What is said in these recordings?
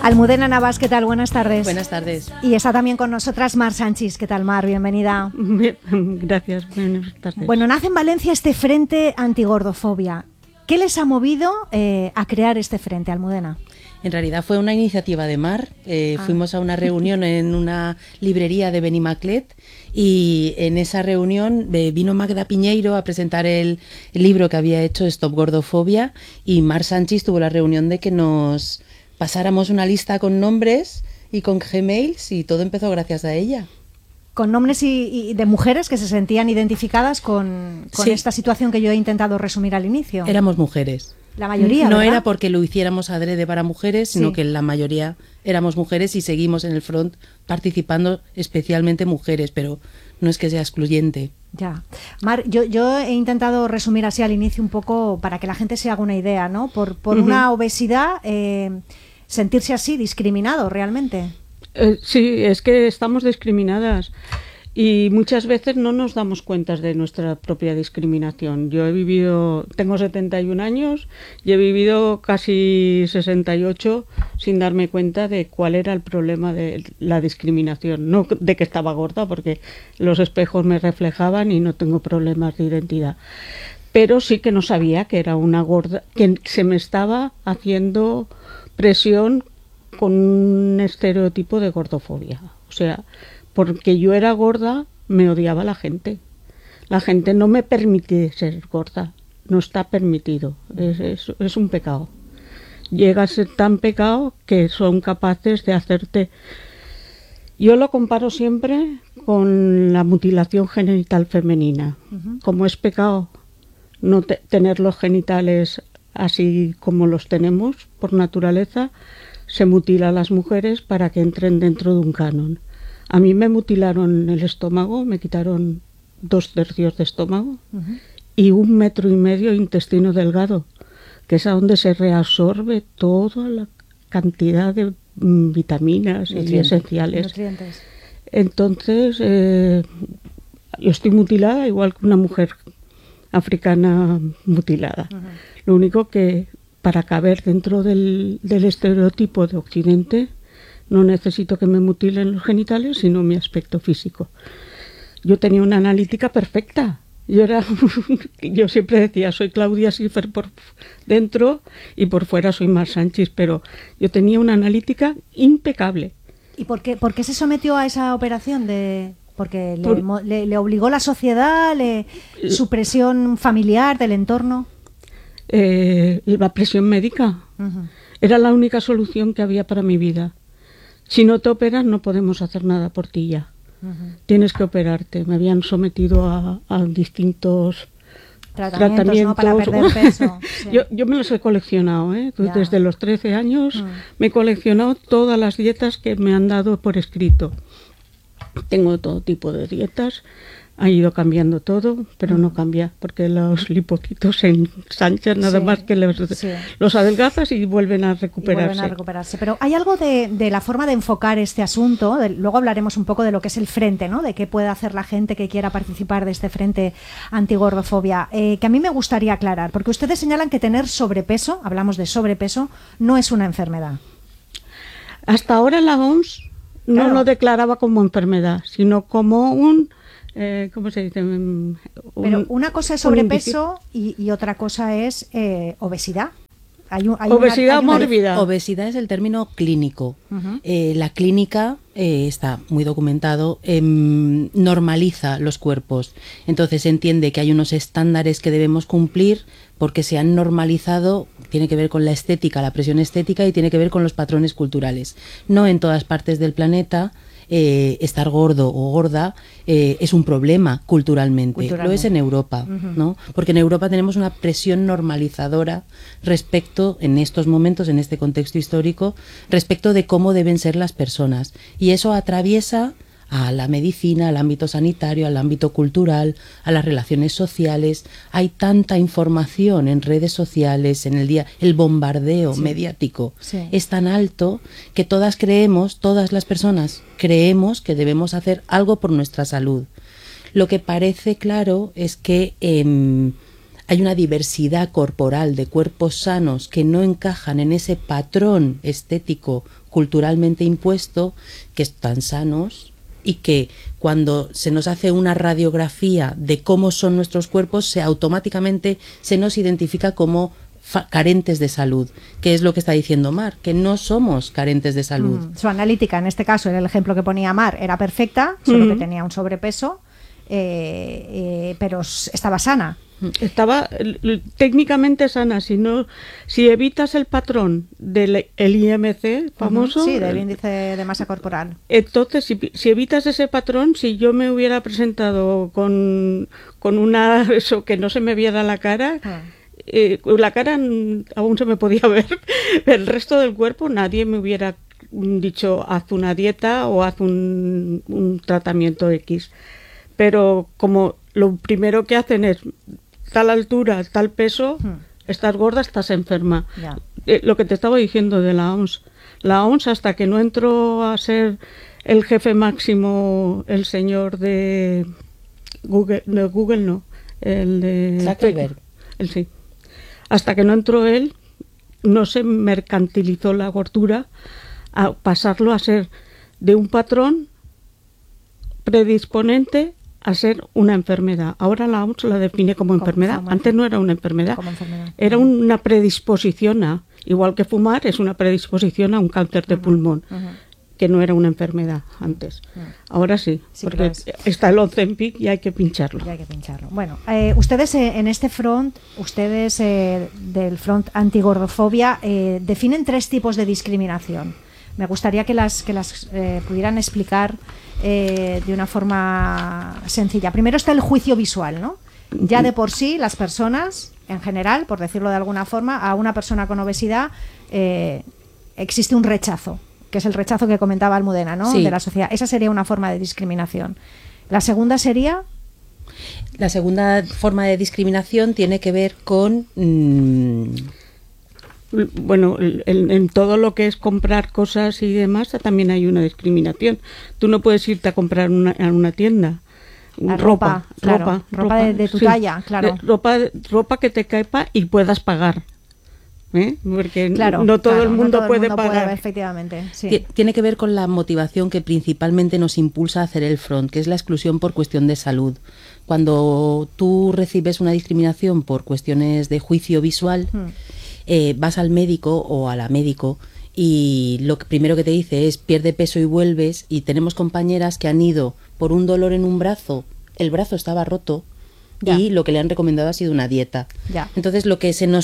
Almudena Navas, ¿qué tal? Buenas tardes. Buenas tardes. Y está también con nosotras Mar Sánchez. ¿Qué tal, Mar? Bienvenida. Gracias, buenas tardes. Bueno, nace en Valencia este Frente Antigordofobia. ¿Qué les ha movido a crear este frente, Almudena? En realidad fue una iniciativa de Mar. Fuimos a una reunión en una librería de Benimaclet y en esa reunión vino Magda Piñeiro a presentar el libro que había hecho, Stop Gordofobia, y Mar Sánchez tuvo la reunión de que nos pasáramos una lista con nombres y con Gmails, y todo empezó gracias a ella. Con nombres y de mujeres que se sentían identificadas con Sí. esta situación que yo he intentado resumir al inicio. Éramos mujeres. La mayoría, No ¿verdad? era porque lo hiciéramos adrede para mujeres, sino Sí. que la mayoría éramos mujeres y seguimos en el front participando, especialmente mujeres, pero no es que sea excluyente. Ya. Mar, yo he intentado resumir así al inicio un poco para que la gente se haga una idea, ¿no? Por una obesidad, sentirse así discriminado realmente. Sí, es que estamos discriminadas y muchas veces no nos damos cuenta de nuestra propia discriminación. Tengo 71 años y he vivido casi 68 sin darme cuenta de cuál era el problema de la discriminación. No de que estaba gorda, porque los espejos me reflejaban y no tengo problemas de identidad. Pero sí que no sabía que era una gorda, que se me estaba haciendo presión con un estereotipo de gordofobia. O sea, porque yo era gorda, me odiaba la gente. La gente no me permite ser gorda, no está permitido, es un pecado. Llega a ser tan pecado que son capaces de hacerte... Yo lo comparo siempre con la mutilación genital femenina. Como es pecado no tener los genitales así como los tenemos por naturaleza, se mutila a las mujeres para que entren dentro de un canon. A mí me mutilaron el estómago, me quitaron 2/3 de estómago y 1,5 metros de intestino delgado, que es a donde se reabsorbe toda la cantidad de vitaminas y esenciales. Nutrientes. Entonces, yo estoy mutilada igual que una mujer africana mutilada. Lo único que para caber dentro del estereotipo de Occidente no necesito que me mutilen los genitales, sino mi aspecto físico. Yo tenía una analítica perfecta. Yo siempre decía, soy Claudia Schiffer por dentro y por fuera soy Mar Sánchez, pero yo tenía una analítica impecable. ¿Y por qué se sometió a esa operación? Porque le obligó la sociedad, su presión familiar, del entorno. La presión médica. Era la única solución que había para mi vida. Si no te operas no podemos hacer nada por ti ya. Tienes que operarte. Me habían sometido a distintos tratamientos. ¿No? Para perder peso. Sí. Yo me los he coleccionado, desde los 13 años me he coleccionado todas las dietas que me han dado por escrito. Tengo todo tipo de dietas. Ha ido cambiando todo, pero no cambia, porque los lipocitos se ensanchan nada más que los adelgazas y vuelven a recuperarse. Pero hay algo de la forma de enfocar este asunto, luego hablaremos un poco de lo que es el frente, ¿no? De qué puede hacer la gente que quiera participar de este frente antigordofobia, que a mí me gustaría aclarar, porque ustedes señalan que tener sobrepeso, hablamos de sobrepeso, no es una enfermedad. Hasta ahora la OMS no lo declaraba como enfermedad, sino como un... ¿cómo se dice? Pero una cosa es sobrepeso y otra cosa es obesidad. Hay obesidad mórbida. Obesidad es el término clínico. La clínica está muy documentado, normaliza los cuerpos. Entonces se entiende que hay unos estándares que debemos cumplir porque se han normalizado, tiene que ver con la estética, la presión estética, y tiene que ver con los patrones culturales. No en todas partes del planeta estar gordo o gorda es un problema culturalmente. Lo es en Europa, ¿no? Porque en Europa tenemos una presión normalizadora respecto, en estos momentos, en este contexto histórico, respecto de cómo deben ser las personas. Y eso atraviesa a la medicina, al ámbito sanitario, al ámbito cultural, a las relaciones sociales. Hay tanta información en redes sociales, en el día, el bombardeo mediático es tan alto que todas las personas creemos que debemos hacer algo por nuestra salud. Lo que parece claro es que hay una diversidad corporal de cuerpos sanos que no encajan en ese patrón estético culturalmente impuesto, que están sanos y que cuando se nos hace una radiografía de cómo son nuestros cuerpos, automáticamente se nos identifica como carentes de salud, que es lo que está diciendo Mar, que no somos carentes de salud. Su analítica, en este caso, en el ejemplo que ponía Mar, era perfecta, solo que tenía un sobrepeso, pero estaba sana. Estaba técnicamente sana. Si evitas el patrón del IMC famoso, sí, del índice de masa corporal. Entonces, si evitas ese patrón, si yo me hubiera presentado con eso que no se me viera la cara, la cara aún se me podía ver, el resto del cuerpo nadie me hubiera dicho haz una dieta o haz un tratamiento X. Pero como lo primero que hacen es tal altura, tal peso, estás gorda, estás enferma. Lo que te estaba diciendo de la OMS. La OMS, hasta que no entró a ser el jefe máximo, el señor de Google, el de Zuckerberg. Sí. Hasta que no entró él, no se mercantilizó la gordura a pasarlo a ser de un patrón predisponente a ser una enfermedad. Ahora la OMS la define como enfermedad. Antes no era una enfermedad. Era una predisposición igual que fumar, es una predisposición a un cáncer de pulmón, que no era una enfermedad antes. Ahora sí, porque está el Ozempic y hay que pincharlo. Bueno, ustedes en este front, del front antigordofobia, definen 3 tipos de discriminación. Me gustaría que las pudieran explicar de una forma sencilla. Primero está el juicio visual, ¿no? Ya de por sí las personas, en general, por decirlo de alguna forma, a una persona con obesidad existe un rechazo, que es el rechazo que comentaba Almudena, ¿no? Sí. De la sociedad. Esa sería una forma de discriminación. La segunda sería... La segunda forma de discriminación tiene que ver con... Bueno, en todo lo que es comprar cosas y demás también hay una discriminación. Tú no puedes irte a comprar a una tienda ropa de tu talla, claro. Ropa que te quepa y puedas pagar. Porque no todo el mundo puede pagar. Efectivamente, sí. Tiene que ver con la motivación que principalmente nos impulsa a hacer el front, que es la exclusión por cuestión de salud. Cuando tú recibes una discriminación por cuestiones de juicio visual, vas al médico o a la médico y lo primero que te dice es pierde peso y vuelves, y tenemos compañeras que han ido por un dolor en un brazo, el brazo estaba roto. Ya. Y lo que le han recomendado ha sido una dieta. Ya. Entonces lo que se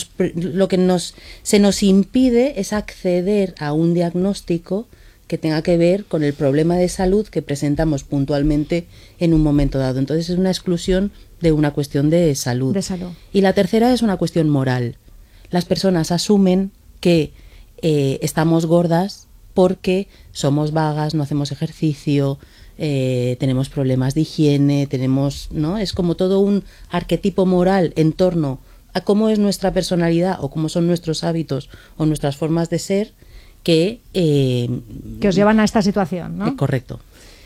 nos impide es acceder a un diagnóstico que tenga que ver con el problema de salud que presentamos puntualmente en un momento dado. Entonces es una exclusión de una cuestión de salud. Y la tercera es una cuestión moral. Las personas asumen que estamos gordas porque somos vagas, no hacemos ejercicio, tenemos problemas de higiene, ¿no? Es como todo un arquetipo moral en torno a cómo es nuestra personalidad o cómo son nuestros hábitos o nuestras formas de ser que os llevan a esta situación, ¿no? Correcto.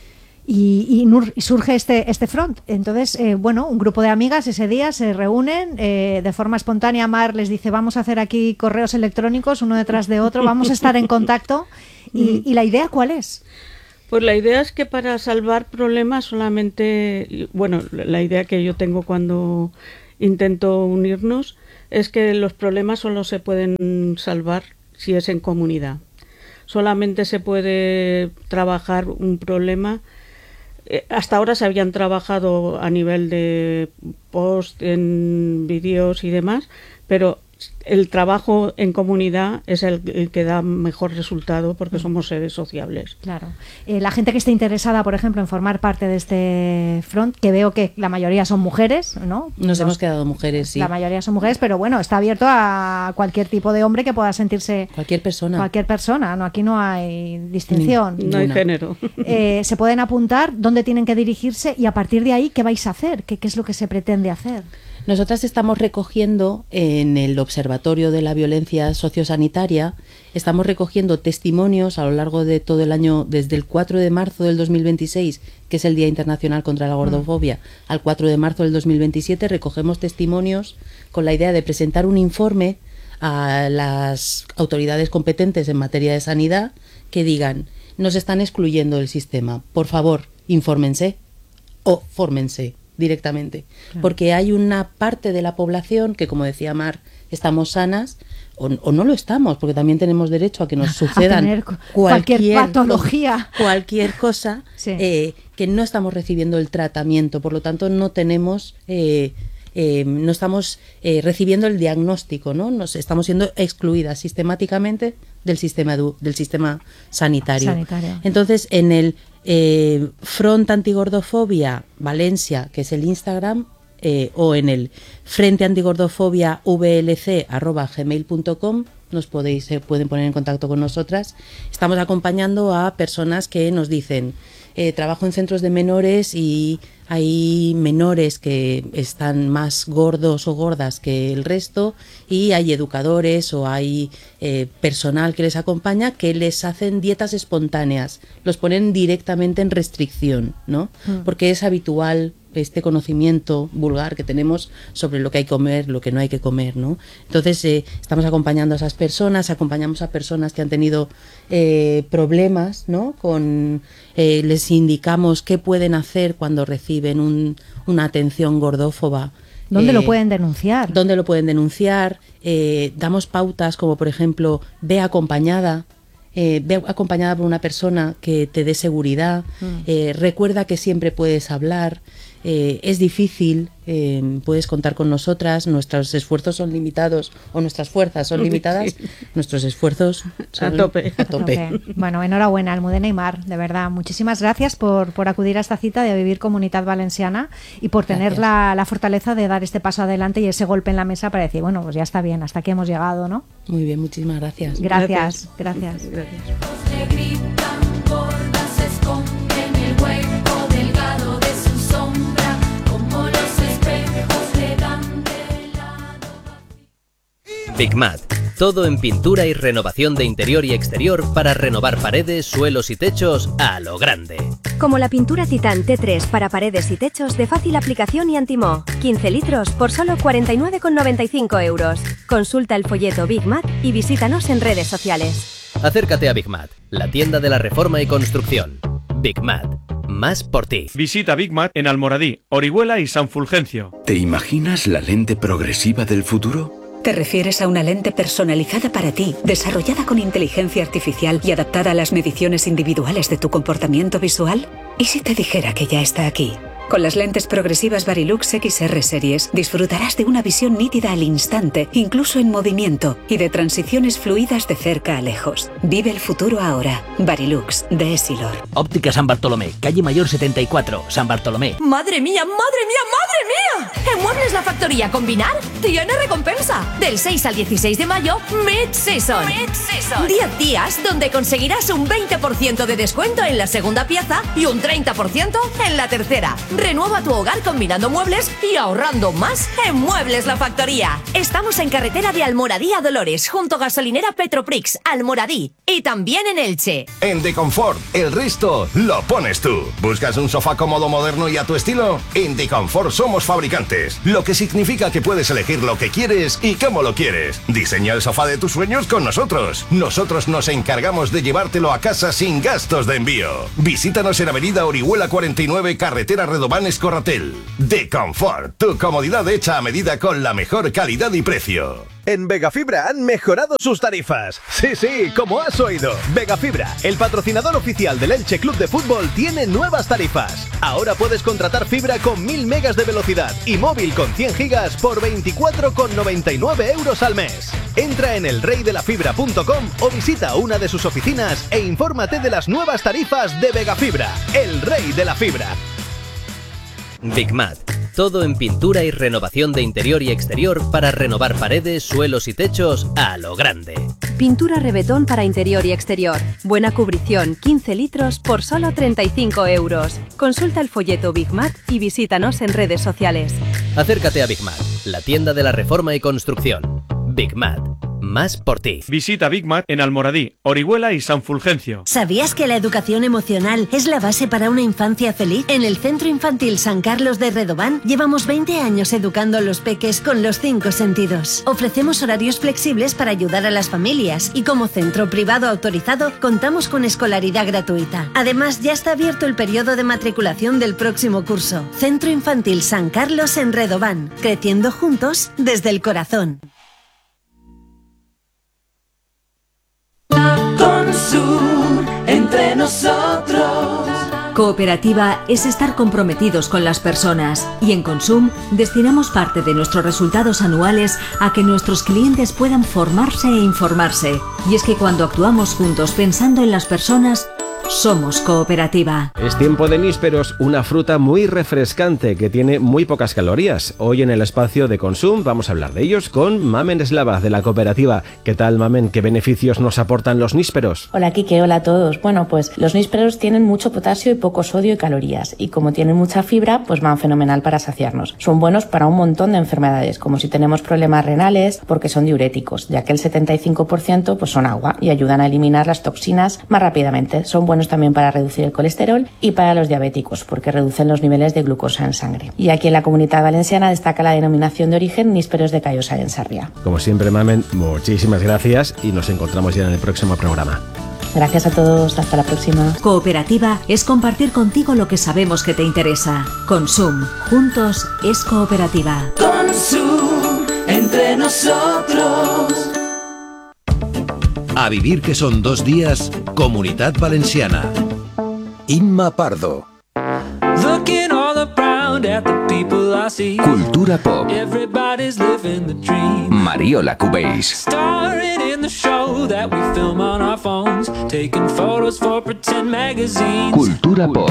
Y surge este front. Entonces, un grupo de amigas ese día se reúnen de forma espontánea. Mar les dice, vamos a hacer aquí correos electrónicos uno detrás de otro, vamos a estar en contacto. ¿Y la idea cuál es? Pues la idea es que para salvar problemas solamente, la idea que yo tengo cuando intento unirnos es que los problemas solo se pueden salvar si es en comunidad. Solamente se puede trabajar un problema. Hasta ahora se habían trabajado a nivel de post, en vídeos y demás, pero el trabajo en comunidad es el que da mejor resultado porque somos seres sociables. Claro. La gente que esté interesada, por ejemplo, en formar parte de este front, que veo que la mayoría son mujeres, ¿no? Nos hemos quedado mujeres, sí. La mayoría son mujeres, pero bueno, está abierto a cualquier tipo de hombre que pueda sentirse... Cualquier persona, ¿no? Aquí no hay distinción. No hay género. Se pueden apuntar, dónde tienen que dirigirse y a partir de ahí, ¿qué vais a hacer? ¿Qué es lo que se pretende hacer? Nosotras estamos recogiendo en el Observatorio de la Violencia Sociosanitaria, estamos recogiendo testimonios a lo largo de todo el año, desde el 4 de marzo del 2026, que es el Día Internacional contra la Gordofobia, al 4 de marzo del 2027, recogemos testimonios con la idea de presentar un informe a las autoridades competentes en materia de sanidad que digan: nos están excluyendo del sistema, por favor, infórmense o fórmense directamente, claro. Porque hay una parte de la población que, como decía Mar, estamos sanas o no lo estamos, porque también tenemos derecho a que nos sucedan cualquier patología, cualquier cosa, sí. Que no estamos recibiendo el tratamiento, por lo tanto no tenemos no estamos recibiendo el diagnóstico, ¿no? Nos estamos siendo excluidas sistemáticamente del sistema sanitario. Entonces, en el Front Antigordofobia Valencia, que es el Instagram, o en el Frente Antigordofobia vlc@gmail.com, pueden poner en contacto con nosotras. Estamos acompañando a personas que nos dicen: trabajo en centros de menores y hay menores que están más gordos o gordas que el resto, y hay educadores o hay personal que les acompaña que les hacen dietas espontáneas, los ponen directamente en restricción, ¿no? Porque es habitual este conocimiento vulgar que tenemos sobre lo que hay que comer, lo que no hay que comer, ¿no? Entonces estamos acompañando a esas personas, acompañamos a personas que han tenido problemas, ¿no? Les indicamos qué pueden hacer cuando reciben una atención gordófoba. ¿Dónde lo pueden denunciar? ¿Dónde lo pueden denunciar? Damos pautas como, por ejemplo, ve acompañada por una persona que te dé seguridad, recuerda que siempre puedes hablar. Es difícil, puedes contar con nosotras, nuestros esfuerzos son limitados, o nuestras fuerzas son limitadas, sí. Nuestros esfuerzos son a tope. Bueno, enhorabuena, Almudena y Mar, de verdad, muchísimas gracias por acudir a esta cita de Vivir Comunitat Valenciana y por tener la fortaleza de dar este paso adelante y ese golpe en la mesa para decir, bueno, pues ya está bien, hasta aquí hemos llegado, ¿no? Muy bien, muchísimas gracias. Gracias. Bigmat, todo en pintura y renovación de interior y exterior para renovar paredes, suelos y techos a lo grande. Como la pintura Titán T3 para paredes y techos de fácil aplicación y antimoho. 15 litros por solo 49,95 €. Consulta el folleto Bigmat y visítanos en redes sociales. Acércate a Bigmat, la tienda de la reforma y construcción. Bigmat, más por ti. Visita Bigmat en Almoradí, Orihuela y San Fulgencio. ¿Te imaginas la lente progresiva del futuro? ¿Te refieres a una lente personalizada para ti, desarrollada con inteligencia artificial y adaptada a las mediciones individuales de tu comportamiento visual? ¿Y si te dijera que ya está aquí? Con las lentes progresivas Varilux XR Series disfrutarás de una visión nítida al instante, incluso en movimiento, y de transiciones fluidas de cerca a lejos. Vive el futuro ahora. Varilux, de Essilor. Óptica San Bartolomé, calle Mayor 74, San Bartolomé. ¡Madre mía, madre mía, madre mía! ¿En Muebles La Factoría Combinar? ¡Tiene recompensa! Del 6 al 16 de mayo, Mid-Season. 10 días donde conseguirás un 20% de descuento en la segunda pieza y un 30% en la tercera. Renueva tu hogar combinando muebles y ahorrando más en Muebles La Factoría. Estamos en carretera de Almoradí a Dolores, junto a gasolinera Petroprix, Almoradí, y también en Elche. En Deconfort, el resto lo pones tú. ¿Buscas un sofá cómodo, moderno y a tu estilo? En Deconfort somos fabricantes, lo que significa que puedes elegir lo que quieres y cómo lo quieres. Diseña el sofá de tus sueños con nosotros. Nosotros nos encargamos de llevártelo a casa sin gastos de envío. Visítanos en Avenida Orihuela 49, carretera Redobán, Escorratel. Deconfort, tu comodidad hecha a medida con la mejor calidad y precio. En Vegafibra han mejorado sus tarifas. Sí, como has oído. Vegafibra, el patrocinador oficial del Elche Club de Fútbol, tiene nuevas tarifas. Ahora puedes contratar fibra con 1000 megas de velocidad y móvil con 100 gigas por 24,99 € al mes. Entra en elreydelafibra.com o visita una de sus oficinas e infórmate de las nuevas tarifas de Vegafibra, el rey de la fibra. Bigmat, Todo en pintura y renovación de interior y exterior para renovar paredes, suelos y techos a lo grande. Pintura Rebetón para interior y exterior. Buena cubrición, 15 litros por solo 35 euros. Consulta el folleto Big Mat y visítanos en redes sociales. Acércate a Big Mat, la tienda de la reforma y construcción. Big Mat, más por ti. Visita Big Mat en Almoradí, Orihuela y San Fulgencio. ¿Sabías que la educación emocional es la base para una infancia feliz? En el Centro Infantil San Carlos de Redován llevamos 20 años educando a los peques con los 5 sentidos. Ofrecemos horarios flexibles para ayudar a las familias y como centro privado autorizado contamos con escolaridad gratuita. Además, ya está abierto el periodo de matriculación del próximo curso. Centro Infantil San Carlos en Redován, creciendo juntos desde el corazón. Consum, entre nosotros. Cooperativa es estar comprometidos con las personas y en Consum destinamos parte de nuestros resultados anuales a que nuestros clientes puedan formarse e informarse. Y es que cuando actuamos juntos pensando en las personas, somos cooperativa. Es tiempo de nísperos, una fruta muy refrescante que tiene muy pocas calorías. Hoy en el espacio de Consum vamos a hablar de ellos con Mamen Eslava de la cooperativa. ¿Qué tal, Mamen? ¿Qué beneficios nos aportan los nísperos? Hola, Quique, hola a todos. Bueno, pues los nísperos tienen mucho potasio y poco sodio y calorías. Y como tienen mucha fibra, pues van fenomenal para saciarnos. Son buenos para un montón de enfermedades, como si tenemos problemas renales, porque son diuréticos, ya que el 75% pues son agua y ayudan a eliminar las toxinas más rápidamente. Son buenos también para reducir el colesterol y para los diabéticos, porque reducen los niveles de glucosa en sangre. Y aquí en la Comunidad Valenciana destaca la denominación de origen nísperos de Callosa en Sarriá. Como siempre, Mamen, muchísimas gracias y nos encontramos ya en el próximo programa. Gracias a todos, hasta la próxima. Cooperativa es compartir contigo lo que sabemos que te interesa. Consum, juntos es cooperativa. Consum, entre nosotros. A vivir que son 2 días, Comunidad Valenciana. Inma Pardo. Cultura pop. Mariola Cubéis. Cultura pop.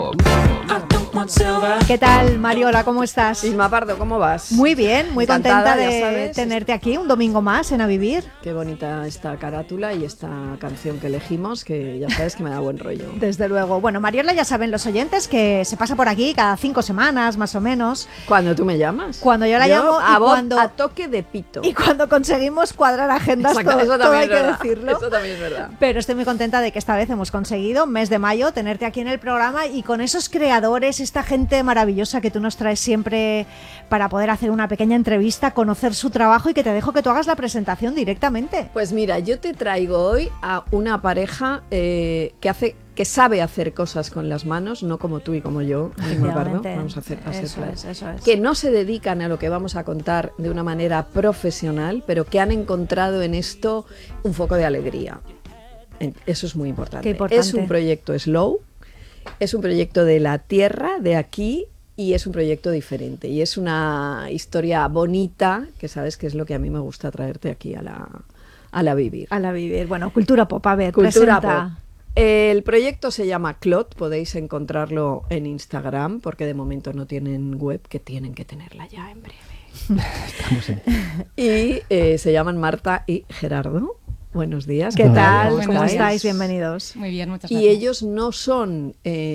¿Qué tal, Mariola? ¿Cómo estás? Isma Pardo, ¿cómo vas? Muy bien, muy Encantada, contenta de ya sabes. tenerte aquí un domingo más en A Vivir. Qué bonita esta carátula y esta canción que elegimos, que ya sabes que me da buen rollo. Desde luego. Bueno, Mariola, ya saben los oyentes que se pasa por aquí cada 5 semanas, más o menos. Cuando tú me llamas. Cuando yo la llamo a y cuando... a toque de pito. Y cuando conseguimos cuadrar agendas, Exacto, todo hay que decirlo. Eso también es verdad. Pero estoy muy contenta de que esta vez hemos conseguido, mes de mayo, tenerte aquí en el programa y con esos creadores, esta gente maravillosa que tú nos traes siempre para poder hacer una pequeña entrevista, conocer su trabajo y que te dejo que tú hagas la presentación directamente. Pues mira, yo te traigo hoy a una pareja que sabe hacer cosas con las manos, no como tú y como yo, Isma Pardo, vamos a hacer eso es. que no se dedican a lo que vamos a contar de una manera profesional, pero que han encontrado en esto un foco de alegría. Eso es muy importante. Qué importante. Es un proyecto slow, es un proyecto de la tierra, de aquí, y es un proyecto diferente. Y es una historia bonita, que sabes que es lo que a mí me gusta traerte aquí a la Vivir. A la Vivir. Bueno, cultura pop, a ver, Cultura presenta. pop. El proyecto se llama Clot, podéis encontrarlo en Instagram, porque de momento no tienen web, que tienen que tenerla ya en breve. Y se llaman Marta y Gerardo. Buenos días. ¿Qué tal? Buenos ¿Cómo días. estáis? Bienvenidos. Muy bien, muchas gracias. Y ellos no son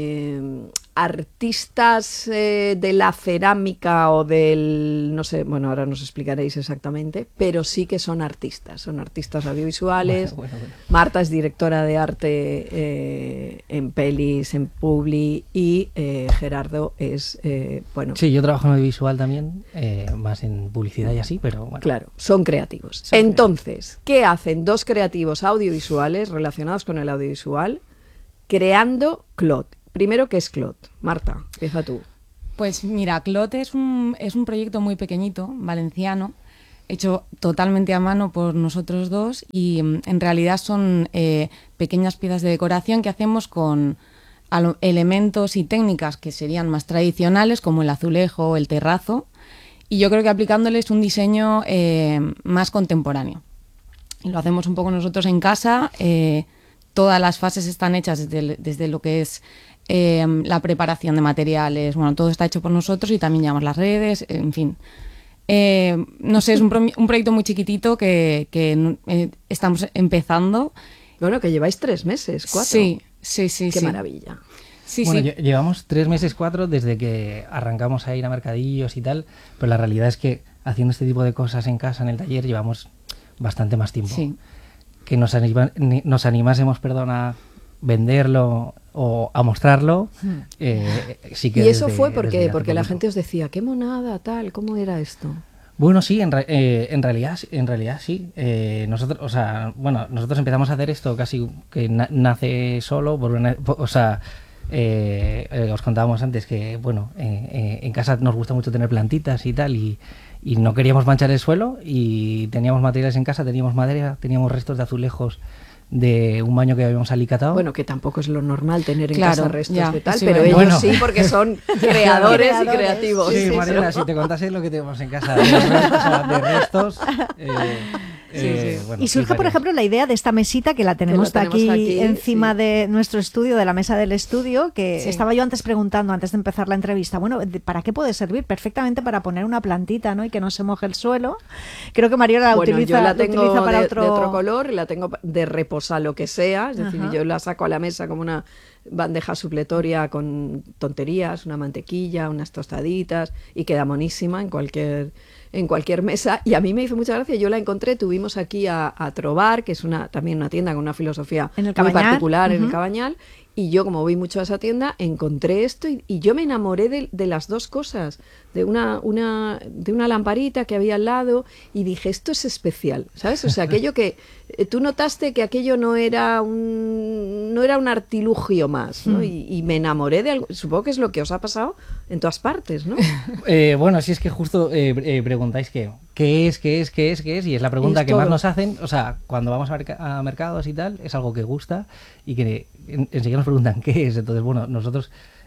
artistas de la cerámica o del, no sé, bueno, ahora nos explicaréis exactamente, pero sí que son artistas audiovisuales. Bueno. Marta es directora de arte en pelis, en Publi, y Gerardo es, bueno... Sí, yo trabajo en audiovisual también, más en publicidad y así, pero bueno. Claro, son creativos. Entonces, ¿qué hacen dos creativos audiovisuales relacionados con el audiovisual creando Clot? Primero, ¿qué es Clot? Marta, empieza tú. Pues mira, Clot es un proyecto muy pequeñito, valenciano, hecho totalmente a mano por nosotros dos y en realidad son pequeñas piezas de decoración que hacemos con elementos y técnicas que serían más tradicionales, como el azulejo o el terrazo, y yo creo que aplicándoles un diseño más contemporáneo. Y lo hacemos un poco nosotros en casa, todas las fases están hechas desde lo que es la preparación de materiales, bueno, todo está hecho por nosotros y también llevamos las redes, en fin. No sé, es un proyecto muy chiquitito que estamos empezando. Bueno, que lleváis 3 meses, 4. Sí. Qué maravilla. Sí, bueno, llevamos 3 meses, 4 desde que arrancamos a ir a mercadillos y tal, pero la realidad es que haciendo este tipo de cosas en casa, en el taller, llevamos bastante más tiempo. Sí. Que nos animásemos, a venderlo o a mostrarlo, sí que ¿Y eso fue porque la gente os decía, qué monada, tal, cómo era esto? Bueno, sí, en realidad sí. Nosotros empezamos a hacer esto casi que nace solo, os contábamos antes que, en casa nos gusta mucho tener plantitas y tal, y no queríamos manchar el suelo, y teníamos materiales en casa, teníamos madera, teníamos restos de azulejos de un baño que habíamos alicatado. Bueno, que tampoco es lo normal tener en casa restos de tal, sí, pero ellos sí, porque son creadores y creativos. Sí, Mariela, si te contase lo que tenemos en casa de restos... y surge, por ejemplo, la idea de esta mesita que la tenemos aquí encima de nuestro estudio, de la mesa del estudio, que estaba yo antes preguntando, antes de empezar la entrevista, ¿para qué puede servir? Perfectamente para poner una plantita, ¿no? Y que no se moje el suelo. Creo que Mariola utiliza, yo la tengo para de otro color, y la tengo de reposa lo que sea, es decir, yo la saco a la mesa como una bandeja supletoria con tonterías, una mantequilla, unas tostaditas, y queda monísima en cualquier mesa. Y a mí me hizo mucha gracia, yo la encontré, tuvimos aquí a Trobar, que es también una tienda con una filosofía muy particular en el Cabañal, y yo, como voy mucho a esa tienda, encontré esto y yo me enamoré de las dos cosas, de una lamparita que había al lado, y dije, esto es especial, ¿sabes? O sea, aquello que tú notaste que aquello no era un artilugio más, ¿no? Y me enamoré de algo, supongo que es lo que os ha pasado en todas partes, ¿no? Bueno, si es que justo preguntáis qué es, y es la pregunta que más nos hacen, o sea, cuando vamos a mercados y tal, es algo que gusta, y que enseguida nos preguntan qué es. Entonces, bueno, nosotros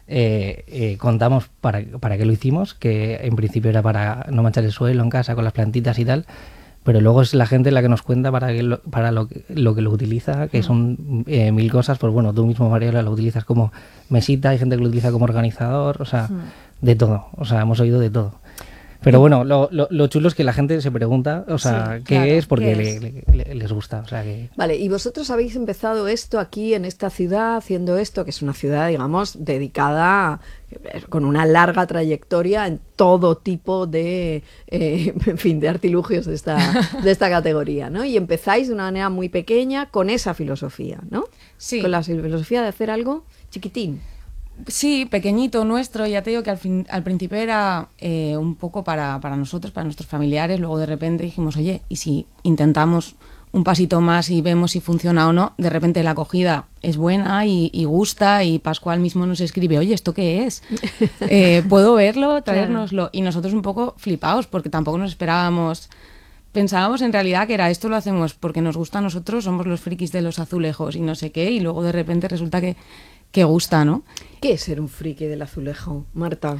contamos para qué lo hicimos, que en principio era para no manchar el suelo en casa con las plantitas y tal, pero luego es la gente la que nos cuenta para lo que lo utiliza, que son 1000 cosas. Pues bueno, tú mismo, Mariela, lo utilizas como mesita, hay gente que lo utiliza como organizador, o sea, de todo, o sea, hemos oído de todo. Pero bueno, lo chulo es que la gente se pregunta, o sea, qué es, porque les gusta. O sea, que... Vale, y vosotros habéis empezado esto aquí en esta ciudad, haciendo esto, que es una ciudad, digamos, dedicada con una larga trayectoria en todo tipo de, de artilugios de esta categoría, ¿no? Y empezáis de una manera muy pequeña con esa filosofía, ¿no? Sí. Con la filosofía de hacer algo chiquitín. Sí, pequeñito nuestro, ya te digo que al principio era un poco para nosotros, para nuestros familiares, luego de repente dijimos, oye, ¿y si intentamos un pasito más y vemos si funciona o no? De repente la acogida es buena y gusta, y Pascual mismo nos escribe, oye, ¿esto qué es? ¿Puedo verlo? Traérnoslo. Y nosotros un poco flipados, porque tampoco nos esperábamos... Pensábamos en realidad que era esto lo hacemos porque nos gusta a nosotros, somos los frikis de los azulejos y no sé qué, y luego de repente resulta que gusta, ¿no? ¿Qué es ser un friki del azulejo, Marta?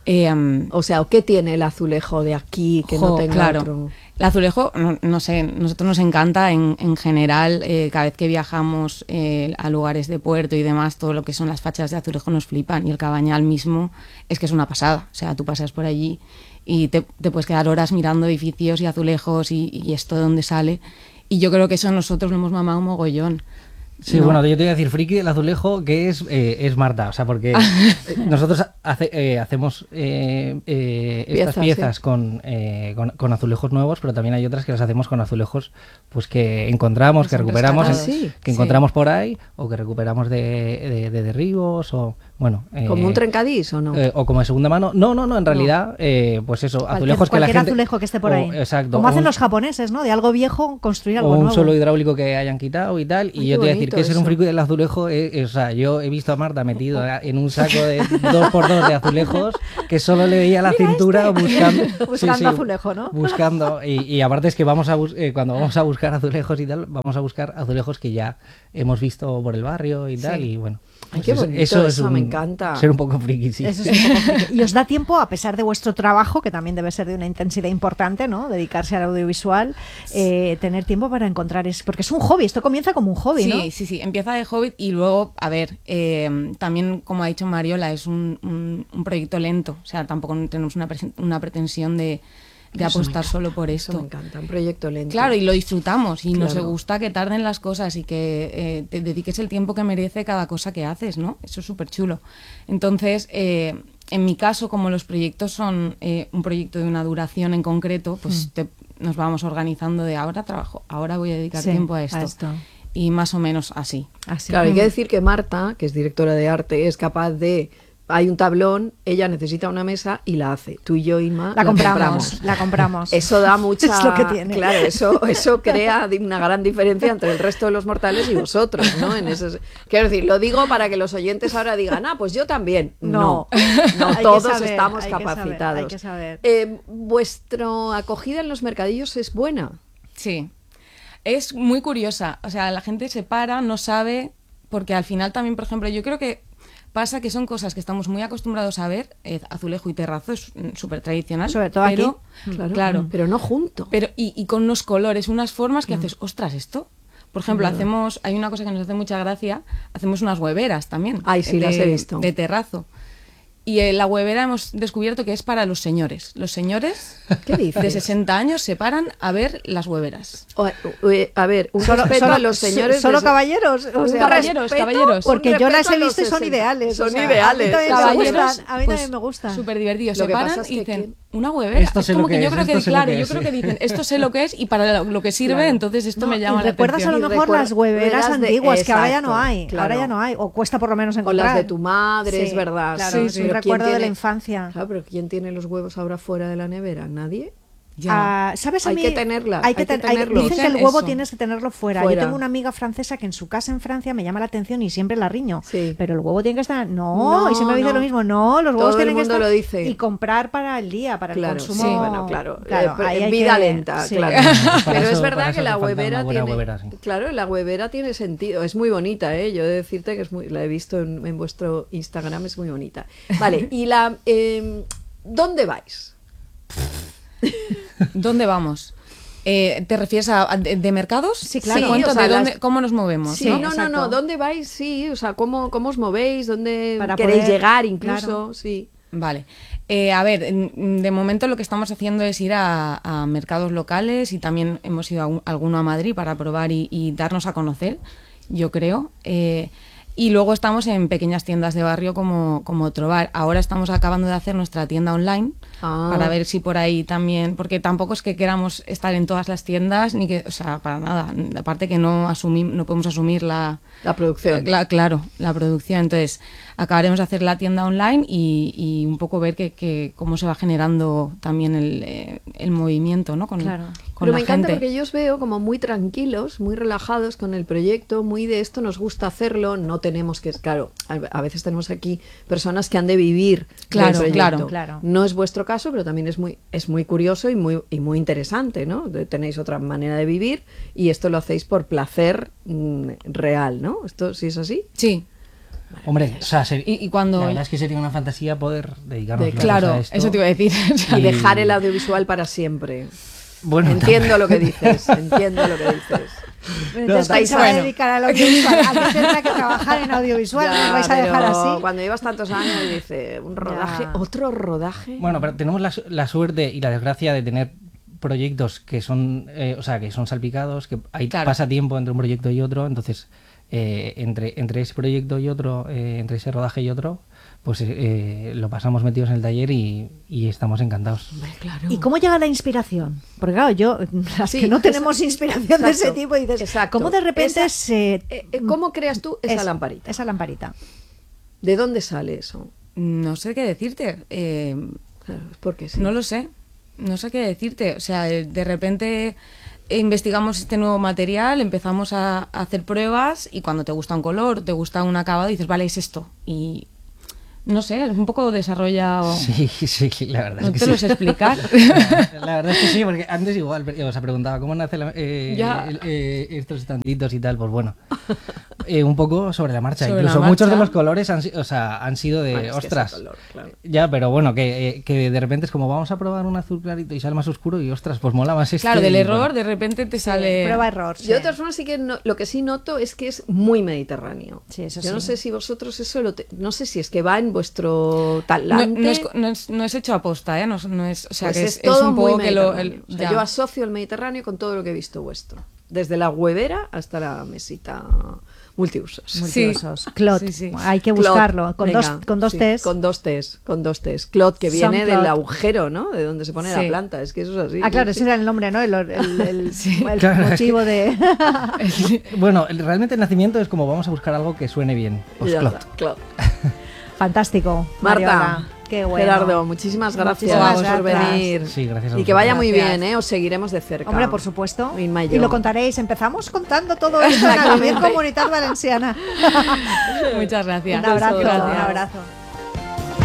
O sea, ¿qué tiene el azulejo de aquí que no tenga otro? El azulejo, no sé, nosotros nos encanta en general, cada vez que viajamos a lugares de puerto y demás, todo lo que son las fachas de azulejo nos flipan, y el Cabañal mismo es que es una pasada. O sea, tú pasas por allí y te puedes quedar horas mirando edificios y azulejos y esto de dónde sale, y yo creo que eso nosotros lo hemos mamado un mogollón. Sí, no. Bueno, yo te voy a decir, friki del azulejo, que es Marta, o sea, porque nosotros hacemos estas piezas con azulejos nuevos, pero también hay otras que las hacemos con azulejos pues que encontramos, que recuperamos, encontramos por ahí, o que recuperamos de derribos, o bueno... ¿Como un trencadís o no? O como de segunda mano. No, en realidad, pues eso, azulejos que la gente... Cualquier azulejo que esté por ahí. Exacto. Como hacen los japoneses, ¿no? De algo viejo construir algo nuevo. O un suelo hidráulico que hayan quitado y tal, y yo te voy a decir que ser un friki del azulejo, o sea, yo he visto a Marta metido en un saco de 2x2 de azulejos, que solo le veía la cintura buscando azulejo, ¿no? Buscando, y aparte es que cuando vamos a buscar azulejos y tal, vamos a buscar azulejos que ya hemos visto por el barrio y tal, y bueno. Ay, qué bonito, eso me encanta. Ser un poco friki, sí. Eso es un poco friki. Y os da tiempo, a pesar de vuestro trabajo, que también debe ser de una intensidad importante, ¿no? Dedicarse al audiovisual, tener tiempo para encontrar... Porque es un hobby, esto comienza como un hobby, ¿no? Sí, empieza de hobby y luego, a ver, también, como ha dicho Mariola, es un proyecto lento. O sea, tampoco tenemos una pretensión de apostar solo por esto. Eso me encanta, un proyecto lento. Claro, y lo disfrutamos y nos Claro. gusta que tarden las cosas y que te dediques el tiempo que merece cada cosa que haces, ¿no? Eso es súper chulo. Entonces, en mi caso, como los proyectos son un proyecto de una duración en concreto, pues nos vamos organizando de ahora trabajo, ahora voy a dedicar tiempo a esto. Y más o menos así. Claro, hay que decir que Marta, que es directora de arte, es capaz de... Hay un tablón, ella necesita una mesa y la hace. Tú y yo, Inma, la compramos. Eso da mucha... Es lo que tiene. Claro, eso crea una gran diferencia entre el resto de los mortales y vosotros, ¿no? Quiero decir, lo digo para que los oyentes ahora digan, pues yo también. No todos estamos capacitados. Hay que saber. ¿Vuestra acogida en los mercadillos es buena? Sí. Es muy curiosa. O sea, la gente se para, no sabe, porque al final también, por ejemplo, yo creo que pasa que son cosas que estamos muy acostumbrados a ver. Azulejo y terrazo es súper tradicional. Sobre todo pero, aquí. Claro. Pero no junto. Pero, y con unos colores, unas formas que haces, ostras, esto. Por ejemplo, hay una cosa que nos hace mucha gracia, hacemos unas hueveras también. Ay, sí, las he visto. De terrazo. Y la huevera hemos descubierto que es para los señores. Los señores ¿Qué dices? de 60 años se paran a ver las hueveras. A ver, un respeto a los señores. ¿Solo caballeros? O sea, caballeros. Porque yo las he visto y son ideales. Son ideales. A mí también me gustan. Súper divertidos. Lo Se que paran pasa es y que dicen, una huevera. Esto Es sé como lo que que yo es, creo que, esto sé lo claro, que yo es, creo sí. que dicen, esto sé lo que es y para lo que sirve, Claro. entonces esto me llama la recuerdas atención. a lo mejor las hueveras antiguas, que ahora ya no Exacto, hay. claro. Ahora ya no hay. O cuesta por lo menos O encontrar. las de tu madre, Sí, es verdad. claro, es un Pero ¿quién recuerdo de la tiene- infancia. Claro, pero ¿quién tiene los huevos ahora fuera de la nevera? ¿Nadie? ¿Sabes? Hay que tenerla, hay que tenerlos. Dicen que el Dicen huevo eso. tienes que tenerlo fuera. Fuera. Yo tengo una amiga francesa que en su casa en Francia me llama la atención y siempre la riño. Sí. Pero el huevo tiene que estar... No, y siempre me dice no. lo mismo. No, los Todo huevos el tienen que mundo estar... lo dice. Y comprar para el día, para Claro, el consumo... sí, bueno, claro. ahí hay Vida que- lenta, sí. claro. Para Pero eso- es verdad para que eso la hace falta huevera una buena tiene... huevera, sí. Claro, la huevera tiene sentido. Es muy bonita, ¿eh? Yo he de decirte que la he visto en vuestro Instagram, es muy bonita. Vale, y ¿dónde vais? ¿Dónde vamos? ¿Te refieres a de mercados? Sí, claro. Sí, cuento o sea, de dónde, las- cómo nos movemos. Sí, ¿no? no, Exacto. ¿dónde vais? Sí, o sea, ¿cómo os movéis? ¿Dónde Para queréis poder- llegar incluso? claro. Sí. Vale. A ver, de momento lo que estamos haciendo es ir a mercados locales y también hemos ido a alguno a Madrid para probar y darnos a conocer, yo creo. Y luego estamos en pequeñas tiendas de barrio como Trobar. Ahora estamos acabando de hacer nuestra tienda online para ver si por ahí también, porque tampoco es que queramos estar en todas las tiendas, ni que, o sea, para nada. Aparte que no podemos asumir la producción. Claro, la producción. Entonces, acabaremos de hacer la tienda online y un poco ver cómo se va generando también el movimiento, ¿no? Con Pero la me encanta gente. porque yo os veo como muy tranquilos, muy relajados con el proyecto, muy de esto nos gusta hacerlo, no tenemos que, claro, a veces tenemos aquí personas que han de vivir Claro, del proyecto. claro. No es vuestro caso, pero también es muy curioso y muy interesante, ¿no? Tenéis otra manera de vivir y esto lo hacéis por placer real, ¿no? ¿Esto sí es así? Sí. Hombre, o sea, y cuando... la verdad es que sería una fantasía poder dedicarnos Claro, a esto. eso te iba a decir. Y dejar el audiovisual para siempre. Bueno, entiendo lo que dices, entiendo lo que dices. Entonces vais a dedicar al audiovisual. Aquí tendrá que trabajar en audiovisual. Ya, ¿No vais a dejar pero así? cuando llevas tantos años y dice un rodaje, otro rodaje. Bueno, pero tenemos la suerte y la desgracia de tener proyectos que son, o sea, que son salpicados, que hay pasa tiempo entre un proyecto y otro, entonces entre ese proyecto y otro, entre ese rodaje y otro, pues lo pasamos metidos en el taller y estamos encantados. Claro. ¿Y cómo llega la inspiración? Porque claro, las Sí, que no tenemos inspiración de ese tipo, dices, exacto. ¿cómo de repente ¿Cómo creas tú esa lamparita? Esa lamparita. ¿De dónde sale eso? No sé qué decirte. Claro, es porque sí. No lo sé. No sé qué decirte. O sea, de repente investigamos este nuevo material, empezamos a hacer pruebas y cuando te gusta un color, te gusta un acabado, dices, vale, es esto. Y No sé, es un poco desarrollado. Sí, la verdad no es que te lo sé explicar. La verdad es que sí, porque antes igual os preguntaba cómo nace estos estanditos y tal, pues bueno, un poco sobre la marcha. Sobre Incluso la muchos de marcha. los colores han sido de, Bueno, es que ostras, ese color, claro. ya, pero bueno, que de repente es como vamos a probar un azul clarito y sale más oscuro y ostras, pues mola más este. Claro, del y, error bueno. de repente te sale... Prueba-error. Yo de todas formas sí que lo que sí noto es que es muy mediterráneo. Sí, eso Yo no sí. sé si vosotros eso no sé si es que va en vuestro talante. No es hecho aposta, ¿eh? No es, o sea, Pues que es todo un muy poco que mediterráneo. O sea, ya. yo asocio el Mediterráneo con todo lo que he visto vuestro. Desde la huevera hasta la mesita multiusos. Multiusos. Clot. Sí. Hay que Clot, buscarlo. Con venga, dos sí, T's. Con dos T's. Clot, que viene Some del clot. agujero, ¿no? De donde se pone la Sí. planta. Es que eso es así. Ah, claro, Sí, ese era el nombre, ¿no? El Claro, motivo de... Bueno, realmente el nacimiento es como vamos a buscar algo que suene bien. Pues Ya clot. está, Clot. Fantástico. Marta, Mariola. Qué bueno. Gerardo, muchísimas gracias Muchísimas por gracias. venir. Sí, gracias a Y que vaya vosotros. muy Gracias. bien, ¿eh? Os seguiremos de cerca. Hombre, por supuesto. Inma y yo. Y lo contaréis. Empezamos contando todo esto en la Exactamente. Comunitat Valenciana. Muchas gracias. Un abrazo. Gracias. Un abrazo.